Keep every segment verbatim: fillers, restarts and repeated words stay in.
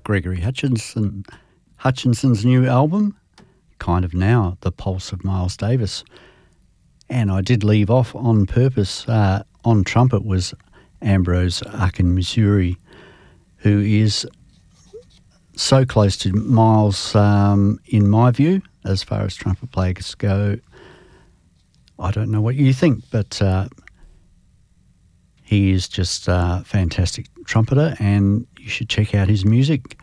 Gregory Hutchinson, Hutchinson's new album, Kind of Now, The Pulse of Miles Davis. And I did leave off on purpose. Uh, on trumpet was Ambrose Akin-Missouri, who is so close to Miles, um, in my view, as far as trumpet players go. I don't know what you think, but uh, he is just a fantastic trumpeter, and you should check out his music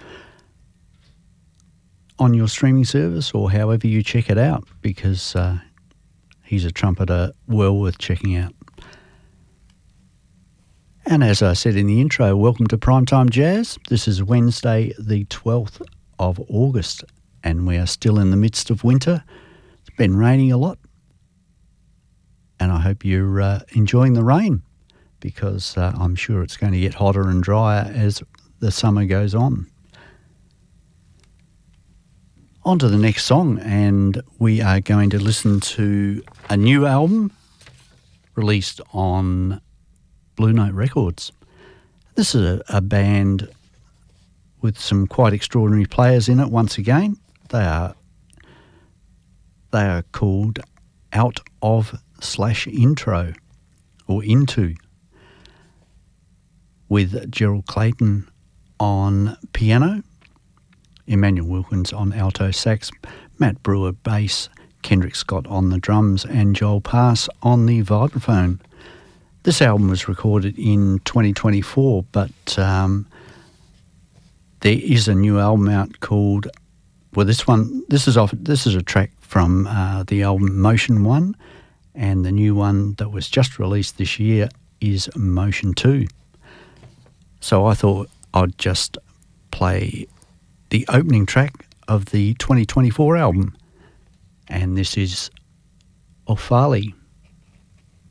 on your streaming service or however you check it out, because uh, he's a trumpeter well worth checking out. And as I said in the intro, welcome to Primetime Jazz. This is Wednesday the twelfth of August, and we are still in the midst of winter. It's been raining a lot, and I hope you're uh, enjoying the rain, because uh, I'm sure it's going to get hotter and drier as the summer goes on. On to the next song, and we are going to listen to a new album released on Blue Note Records. This is a, a band with some quite extraordinary players in it once again. They are, they are called Out of slash Intro, or Into, with Gerald Clayton on piano, Emmanuel Wilkins on alto sax, Matt Brewer bass, Kendrick Scott on the drums, and Joel Pass on the vibraphone. This album was recorded in twenty twenty-four, but um, there is a new album out called, well, this one, this is off, this is a track from uh, the album Motion One, and the new one that was just released this year is Motion Two. So I thought I'd just play the opening track of the twenty twenty-four album, and this is Ofali.